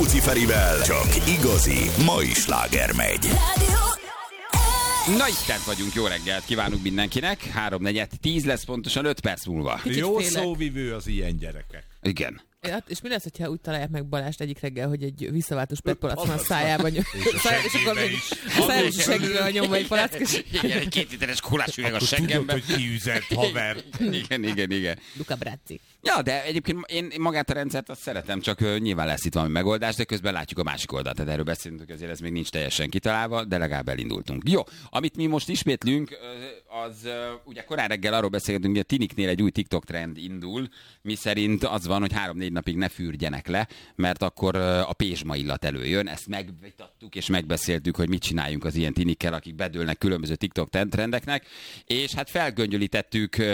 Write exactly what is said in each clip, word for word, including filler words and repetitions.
Rádióci Ferivel csak igazi mai sláger megy. Na Isten vagyunk, jó reggelt kívánunk mindenkinek. három negyven tíz lesz pontosan öt perc múlva. Kicsit jó félek. szóvivő az ilyen gyerekek. Igen. Ja, és mi lesz, hogyha úgy találják meg Balást egyik reggel, hogy egy visszaváltós petpalack van a szájában nyom, és akkor még a szájában segítve nyomva egy palack. Igen, egy két literes kulás üveg a Tudod, seggembe. hogy kiüzett haver. Igen, igen, igen. Luca Brázzi. Ja, de egyébként én magát a rendszert azt szeretem, csak uh, nyilván lesz itt valami megoldás, de közben látjuk a másik oldalt. Tehát erről beszélünk, hogy azért ez még nincs teljesen kitalálva, de legalább elindultunk. Jó, amit mi most ismétlünk, az uh, ugye korán reggel arról beszélgetünk, hogy a tiniknél egy új TikTok trend indul, mi szerint az van, hogy három-négy napig ne fürdjenek le, mert akkor uh, a pézsma illat előjön. Ezt megvitattuk és megbeszéltük, hogy mit csináljunk az ilyen tinikkel, akik bedőlnek különböző TikTok trendeknek, és hát felgöngyölítettük uh,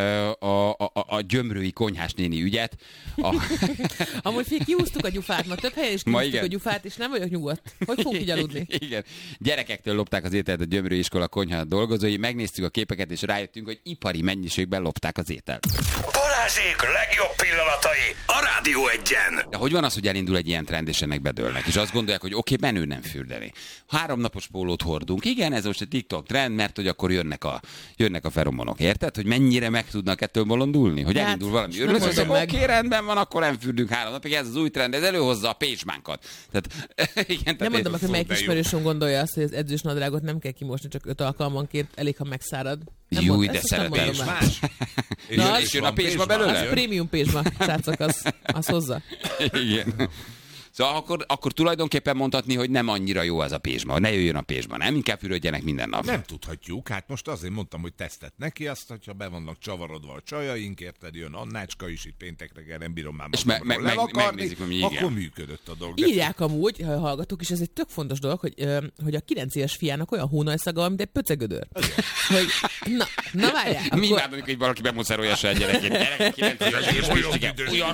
a, a, a, a gyömrői konyhás néni ügyet. A... Amúgy fél kihúztuk a gyufát, ma több helyen is kihúztuk a gyufát, és nem vagyok nyugodt. Hogy fogunk így aludni? Igen. Gyerekektől lopták az ételt a Gyömrői Iskola konyha dolgozói, megnéztük a képeket, és rájöttünk, hogy ipari mennyiségben lopták az ételt. Balázsék legjobb pillanatai a Rádió egyen. De hogy van az, hogy elindul egy ilyen trend, és ennek bedőlnek? És azt gondolják, hogy oké, okay, menő nem fürdeni. Három napos pólót hordunk. Igen, ez most egy TikTok trend, mert hogy akkor jönnek a, jönnek a feromonok. Érted? Hogy mennyire meg tudnak ettől bolondulni? Hogy hát, elindul valami. Örülök, hogy oké, okay, rendben van, akkor nem fürdünk három napig. Ez az új trend, ez előhozza a pézsmánkat. Tehát, igen, nem mondom, hogy melyik de ismerősöm gondolja azt, hogy az edzős nadrágot nem kell kimosni, csak öt alkalmanként, elég, ha megszárad. Nem Júj, mond, de szeretem. És más. Na, És jön a pézsma belőle? Az prémium pézsma, srácok, az, az hozza. Igen. Szóval akkor, akkor tulajdonképpen mondhatni, hogy nem annyira jó az a pézsma. Ne jöjjön a pézsma, nem? Inkább fürödjenek minden nap. Nem tudhatjuk, hát most azért mondtam, hogy tesztet neki, azt, hogyha be vannak csavarodva a csajaink, érted, jön Annácska is itt péntek reggel, nem bírom már és me- me- meg, megnézik, hogy igen. Akkor működött a dolog. Írják amúgy, ha hallgatok, és ez egy tök fontos dolog, hogy, ö, hogy a kilenc éves fiának olyan hónajszaga van, mint egy pöcegödör. Hogy, na, na várjál. Mi imádom, hogy valaki bemoszerolja a saját gyerekét. Gyerek kilenc éves, és olyan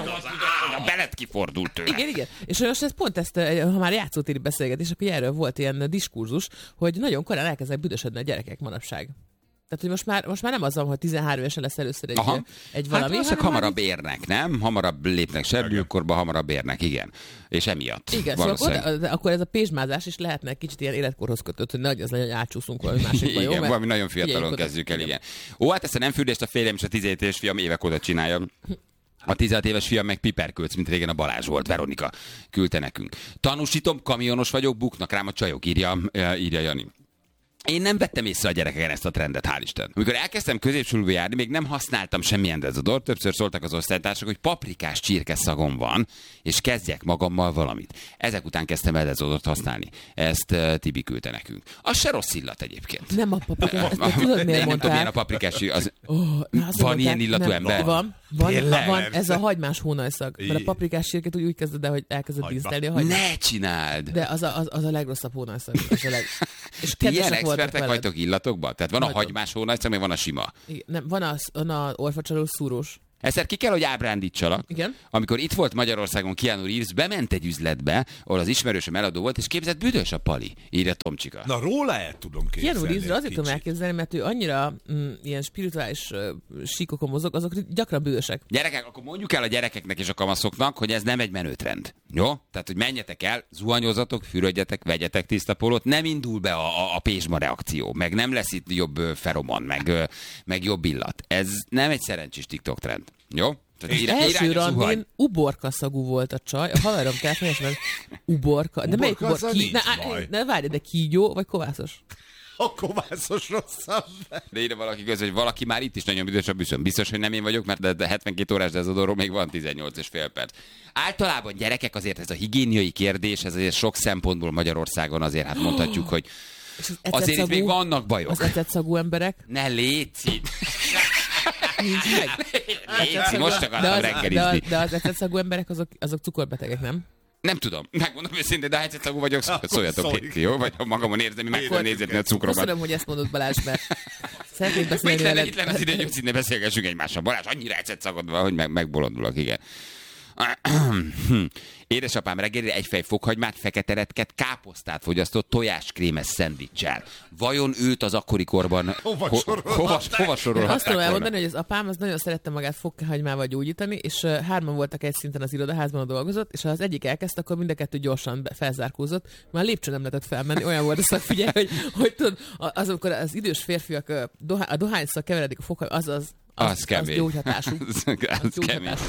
a belet kifordult tőle. Igen, igen. És most ez pont ezt, ha már játszótéri beszélgetés, akkor erről volt ilyen diskurzus, hogy nagyon korán elkezdenek büdösödni a gyerekek manapság. Tehát, hogy most már, most már nem az van, hogy tizenhárom évesen lesz először egy, egy valami. Hát hamarabb érnek, nem? Hamarabb lépnek serdülőkorba, hamarabb érnek, igen. És emiatt. Igen, szóval akkor, de, akkor ez a pézsmázás is lehetne egy kicsit ilyen életkorhoz kötött, hogy nagy az legyen, hogy átsúszunk valami másikba, jó? Igen, Mert valami nagyon fiatalon kezdjük el, igen. Ó, hát ezt a nem fürdést a férjem és a tizenhét éves fiam évek óta csinálja. A tizenhat éves fiam meg piperkölc, mint régen a Balázs volt, Veronika küldte nekünk. Tanúsítom, kamionos vagyok, buknak rám a csajok, írja, írja Jani. Én nem vettem észre a gyerekeken ezt a trendet, hál' Isten. Amikor elkezdtem középsúlyba járni, még nem használtam semmilyen dezodort, többször szóltak az osztálytársak, hogy paprikás csirkeszagom van, és kezdjek magammal valamit. Ezek után kezdtem el dezodort használni. Ezt uh, Tibi küldte nekünk. Az se rossz illat egyébként. Nem a paprikás, ezt tudod miért nem mondtál? tudom, milyen a paprikás az... Oh, van ilyen illatú nem, ember? Van, van, Tényleg? van, ez a hagymás hónajszag. Mert a paprikás csirkét úgy, úgy kezded el, hogy elkezded dísztelni a hagymát. Ne csináld! De az a, az, az a legrosszabb hónajszag. Az a leg... És ti ilyen kedvesek voltak expertek veled. vagytok illatokban? Tehát van a Vagyok. hagymás hónajszag, meg van a sima. Igen, nem, van a, van a olfacsalós szúrós. Egyszer ki kell, hogy ábrándítsalak. Igen. Amikor itt volt Magyarországon Keanu Reeves, bement egy üzletbe, ahol az ismerősöm eladó volt, és képzett, büdös a pali, írja Tomcsika. Na róla el tudom képzelni. Keanu Reevesre azért tudom kicsit. elképzelni, mert ő annyira mm, ilyen spirituális uh, síkokon mozog, azok gyakran bűnösek. Gyerekek, akkor mondjuk el a gyerekeknek és a kamaszoknak, hogy ez nem egy menőtrend. Jó? Tehát, hogy menjetek el, zuhanyozatok, fürödjetek, vegyetek tiszta pólót, nem indul be a, a, a pézsma reakció, meg nem lesz itt jobb ö, feromon, meg, ö, meg jobb illat. Ez nem egy szerencsés TikTok trend. Jó? Tehát Az első randin uborka szagú volt a csaj. A haverom telefonja, mert uborka. De melyik Uborka, uborka? Ki... nincs Ne, baj. ne várj, de kígyó vagy kovászos? A kovászos rosszabb. De írja valaki közül, hogy valaki már itt is nagyon büdös a büszöm. Biztos, hogy nem én vagyok, mert de, de hetvenkét órás dezodorról még van tizennyolc és fél perc. Általában gyerekek azért ez a higiéniai kérdés, ez azért sok szempontból Magyarországon azért hát mondhatjuk, hogy azért itt még vannak bajok. Az etetszagú emberek. Ne léci! Nincs meg. Léci, most de akartam az, reggelizni. de, de az etetszagú emberek azok, azok cukorbetegek, nem? Nem tudom, megmondom őszintén, de ha egyszerűen vagyok, szóljatok szólj. ki, jó? Vagy ha magamon érzem, meg fogom nézni a cukromat. Köszönöm, hogy ezt mondod, Balázs, mert szeretnék Mit beszélni lenne, veled. itt lenne az idő, hogy szinte beszélgessünk egymással. Balázs, annyira egyszer szagod van, hogy meg, megbolondulok, igen. Édesapám reggelire egy fej fokhagymát, fekete retket, káposztát fogyasztott tojáskrémes szendvicsel. Vajon őt az akkori korban Hova ho- sorolhatták? hova, hova sorolhatták Azt tudom volna? elmondani, hogy az apám az nagyon szerette magát fokhagymával gyógyítani, és uh, hárman voltak egy szinten az irodaházban, dolgozott, és ha az egyik elkezdte, akkor mind a kettő gyorsan be- felzárkózott. Már lépcső nem lehetett felmenni, olyan volt a szakfigyelj, hogy, hogy tudod, az, amikor az idős férfiak uh, dohá- a dohányszal keveredik a fokhagyma, az az, az, Az az, kemény. az gyógyhatású. Az, Az az kemény. gyógyhatású.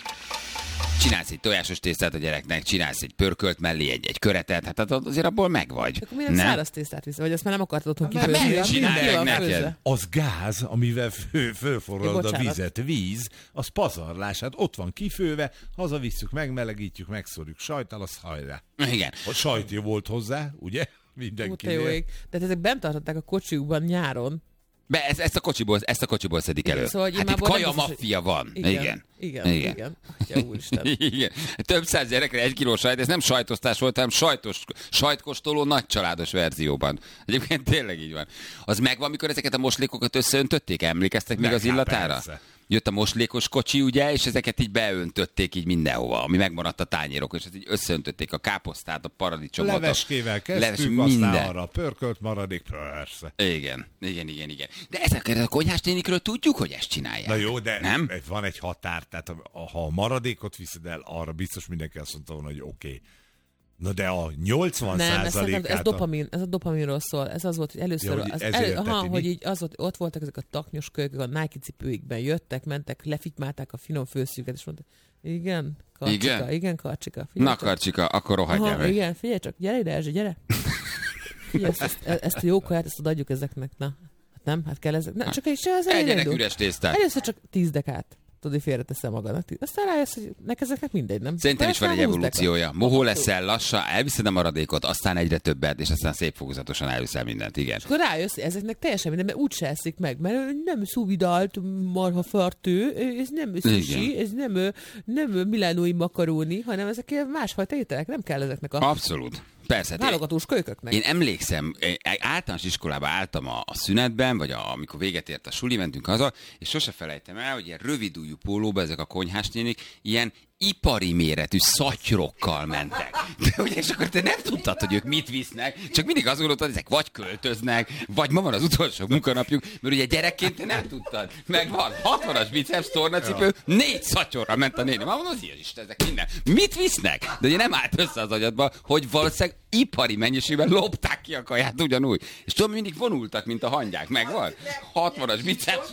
Csinálsz egy tojásos tésztát a gyereknek, csinálsz egy pörkölt mellé egy, egy köretet, hát azért abból megvagy. Akkor miért nem száraz tésztát visz? Vagy azt már nem akartad otthon Hát kifőzni? mert csinálják Ki van neked? főzve? Az gáz, amivel fő, fölforralod Jó, a bocsánat. vizet, víz, az pazarlás. Hát ott van kifőve, hazavisszük, megmelegítjük, megszórjuk sajttal, az hajrá. Igen. A sajt jó volt hozzá, ugye? Ó, te jó Mindenkinél. ég. Tehát ezek bent tartották a kocsiukban nyáron. Be, ezt, ezt, a kocsiból, ezt a kocsiból szedik elő. Szóval, hogy hát itt imából nem kaja biztos, hogy- maffia van. Igen. Igen. Igen. Igen. Igen. Atya úristen. Igen. Több száz gyerekre egy kiló sajt, ez nem sajtosztás volt, hanem sajtos, sajtkostoló nagycsaládos verzióban. Egyébként tényleg így van. Az megvan, mikor ezeket a moslékokat összeöntötték? Emlékeztek még Meg, az hát illatára? persze. Jött a moslékos kocsi, ugye, és ezeket így beöntötték így mindenhova, ami megmaradt a tányérok, és ezt így összeöntötték a káposztát, a paradicsomot. Leveskével a kezdtük, leves, aztán minden. arra a pörkölt maradék, persze. Igen, igen, igen, igen. De ezekről a konyhás nénikről tudjuk, hogy ezt csinálják. Na jó, de Nem? van egy határ, tehát ha a maradékot viszed el, arra biztos mindenki azt mondta volna, hogy oké. Okay. Na de a nyolcvan Nem, ez, százalékát... ez, dopamin, ez a dopaminról szól. Ez az volt, hogy először, Ja, hogy az, ezért elő, aha, teti, hogy mi? így az volt, ott voltak ezek a taknyos kölykök, a Nike cipőikben jöttek, mentek, lefitymálták a finom főszűket, és mondták, igen, karcsika, Igen? igen, igen karcsika. Figyelj Na, csak. Karcsika, akkor rohadjál Aha, meg. igen, figyelj csak, gyere ide, Erzsi, gyere. Figyelj, ezt, ezt, ezt a jó kaját, ezt adjuk ezeknek, na. Hát nem, hát kell ezek. Na, csak egy se az Egyenek elindul. üres tésztát. Először csak tíz dekát. Tudod, hogy félreteszem magadnak. Aztán rájössz, hogy nek ezeknek mindegy, nem? Szerintem is van egy Aztán húsz evolúciója. Mohó leszel, lassan, elviszed a maradékot, aztán egyre többet, és aztán szép fokozatosan elviszel mindent, igen. És akkor rájössz, hogy ezeknek teljesen minden, mert úgy se eszik meg, mert nem szuvidált marhafartő, ez nem sushi, Igen. ez nem, nem milánói makaróni, hanem ezek ilyen másfajta ételek, nem kell ezeknek a Abszolút. Persze. hát én- válogatós kölyköknek. Én emlékszem, én általános iskolába álltam a, a szünetben, vagy a, amikor véget ért a suli, mentünk haza, és sose felejtem el, hogy ilyen rövidújú pólóba ezek a konyhás nénik ilyen ipari méretű szatyrokkal mentek. De ugye, és akkor te nem tudtad, hogy ők mit visznek, csak mindig azt gondoltad, hogy ezek vagy költöznek, vagy ma van az utolsó munkanapjuk, mert ugye gyerekként te nem tudtad. Meg van hatvanas biceps tornacipő, négy szatyorra ment a néni. Már mondom, az ilyen is, ezek minden. Mit visznek? De ugye nem állt össze az agyadba, hogy valószínűleg ipari mennyiségben lopták ki a kaját ugyanúgy. És tudom, mindig vonultak, mint a hangyák. Megvan? hatvanas biceps.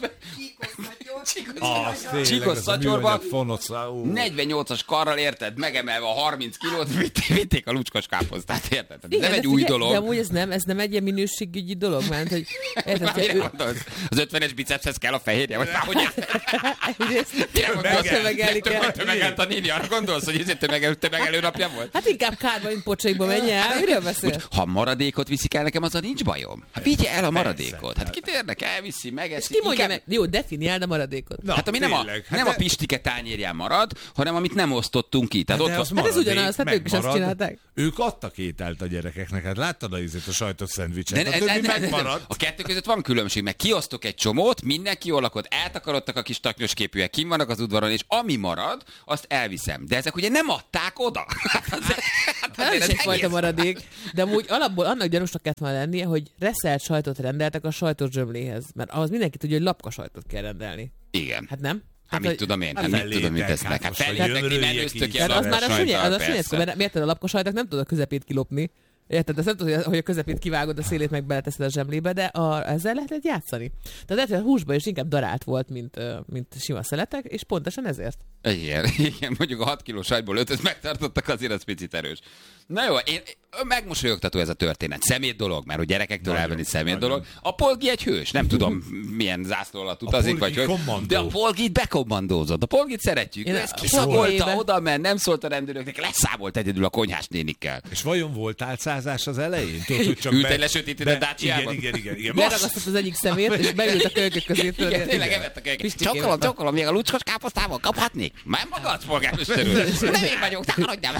Az tényleg, Csíkos ez a szatyorba, műanyag fonosz, ó. negyvennyolcas karral, érted, megemelve a harminc kilót, vitték, vitték a lucskos káposztát, érted? Ez Igen, nem de egy új figyelj, dolog. De amúgy ez nem, ez nem egy ilyen minőségügyi dolog, mert hogy érted, Már hogy mire ő, gondolsz? Az ötvenes bicepshez kell a fehérje? Vagy már hogy egyrészt mire gondolsz? tömegelni kell. Tömeg- Tömegelt a néni, arra gondolsz, hogy ez tömegel, tömegelő napja volt? Hát inkább kárba, mint pocsaikba menj el. Miről beszél? Ha maradékot viszik el nekem, azzal nincs bajom. Hát vigye el a maradékot. Hát kit érdekel, elviszi, megeszi. Ki mondja inkább- meg? Jó, definiáld a maradékot. Na, Hát ami nem a, tényleg, hát nem a de- pistike tányérján marad, hanem amit nem osztottunk ki. Tehát De ott az van... Hát ez maradék, ugyanaz, hát ők is azt megmarad. csinálták. Ők adtak ételt a gyerekeknek, hát láttad a ízét, a sajtos szendvicset, De, a de, többi de, de, de, megmaradt. a kettő között van különbség, mert kiosztok egy csomót, mindenki jól lakott, eltakarodtak a kis taknyos képűek, kim vannak az udvaron, és ami marad, azt elviszem. De ezek ugye nem adták oda. Hát azért- hát Ez azért is ez egyfajta egész- maradék. De amúgy alapból annak gyanúsnak kellett volna lennie, hogy reszelt sajtot rendeltek a sajtos zsömléhez. Mert ahhoz mindenki tudja, hogy lapka sajtot kell rendelni. Igen. Hát nem? Hát Tehát, mit hogy- tudom én, Hát hát mit felétek, tudom, mit hát tesznek. Hát most a feljöttek, ti gyömrőjek menőztök ki így a Tehát az már a lapkasajttal, sünnye, az a persze. sünnyeckor, mert érted, a lapkasajtak nem tudod a közepét kilopni. Érted? Azt nem tudod, hogy a közepét kivágod, a szélét meg beleteszed a zsemlébe, de a, ezzel lehet játszani. Tehát lehet, hogy a húsban is inkább darált volt, mint, ö, mint sima szeletek, és pontosan ezért. Igen, igen, mondjuk a hat kilós sajtból ötöt megtartottak, azért az picit erős. Na jó, én, megmosolyogtató ez a történet. Szemét dolog, mert hogy gyerekektől Nagyon, elvenni szemét nagyon. dolog. A Polgi egy hős, nem tudom milyen zászló alatt utazik, vagy Polgi hogy. kommandó. De a Polgit bekommandózott. A Polgit szeretjük. Én Ő ezt a kiszagolta, éve- oda ment, nem szólt a rendőröknek, leszámolt egyedül a konyhás nénikkel. És vajon volt álcázás az elején? Tudod, hogy csak Ült be- egy lesötétített be- Dacia-ban? Igen, igen, igen. igen. Most Leragasztott az egyik szemét, és beült a kölykök közé. tudod, Igen, tényleg igen. evett a kelyeket. Pistikével. Csokolom, csokolom, még a lucskos káposztával kaphatnék? Már magad, polgármester úr. Nem én vagyok, takarodjál.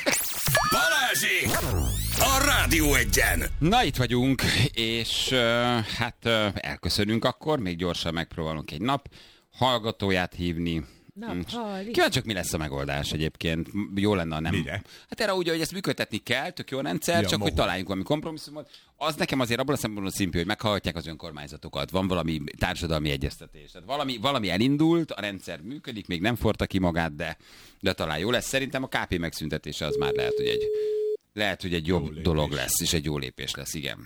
Balázsék! A Rádió Egyen! Na, itt vagyunk, és uh, hát uh, elköszönünk akkor, még gyorsan megpróbálunk egy nap hallgatóját hívni, Nappali. Kíváncsiak, mi lesz a megoldás egyébként. Jó lenne, ha nem. Mire? Hát erre úgy, hogy ezt működtetni kell, tök jó rendszer, Ja, csak maga. hogy találjunk valami kompromisszumot. Az nekem azért abban a szempontból szimpi, hogy meghallgatják az önkormányzatokat, van valami társadalmi egyeztetés. Tehát valami, valami elindult, a rendszer működik, még nem forta ki magát, de, de talán jó lesz. Szerintem a ká pé megszüntetése az már lehet, hogy egy, lehet, hogy egy jobb Jó dolog lépés. lesz, és egy jó lépés lesz, igen.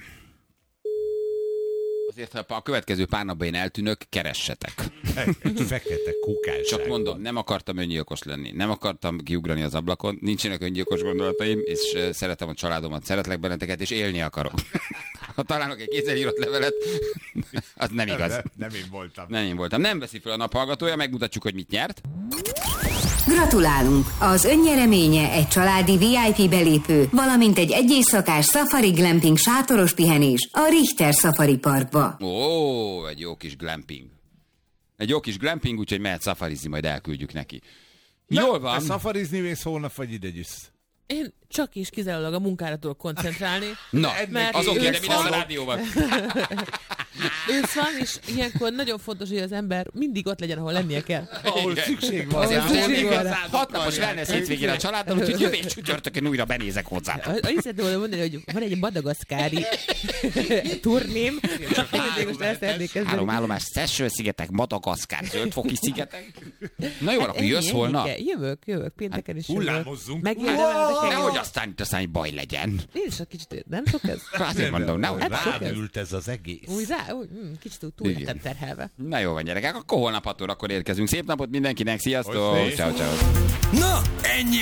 Azért, ha a következő pár napban én eltűnök, keressetek. Egy fekete kukás. Csak mondom, nem akartam öngyilkos lenni, nem akartam kiugrani az ablakon, nincsenek öngyilkos gondolataim, és uh, szeretem a családomat, szeretlek benneteket, és élni akarok. Ha találok egy kézzel írott levelet, az nem igaz. Nem, nem én voltam. Nem én voltam. Nem veszi fel a naphallgatója, megmutatjuk, hogy mit nyert. Gratulálunk! Az önnyereménye egy családi vé i pé belépő, valamint egy egyészakás Safari Glamping sátoros pihenés a Richter Safari Parkba. Ó, egy jó kis glamping. Egy jó kis glamping, úgyhogy mehet szafarizni, majd elküldjük neki. Jól van. Te szafarizni mész holnap, vagy ide gyűsz? Én csak is kizárólag a munkára tudok koncentrálni. Na, Mert azon ősz kérem, mi lesz a van. rádióban. Ősz van, és ilyenkor nagyon fontos, hogy az ember mindig ott legyen, ahol lennie kell. Ahol szükség van. Ahol Azért szükség még van rá. hat napos wellness hétvégén a családdal, úgyhogy jövő csütörtökön újra benézek hozzá. Azt szeretném volna mondani, hogy van egy madagaszkári turném, mindig most el szeretnék kezdeni. Három állomás, Seychelles-szigetek, Madagaszkár, Zöldfoki szigetek. Na jó, akkor Ennyi, jössz ennyi holnap? kell. Jövök, jövök, pénteken is jövök. Hullámozzunk. Megérdemeltek Nehogy engem. aztán itt aztán egy baj legyen. Én is egy kicsit, nem sok ez? Azért mondom, nehogy. Hát sok ez. Rádült ez az egész. Úgy rá, úgy, mm, kicsit úgy túl Igen. lettem terhelve. Na jó van, gyerekek, akkor holnap hat órakor érkezünk. Szép napot mindenkinek, sziasztok! Hogy szép. Ciao, ciao. Na, ennyi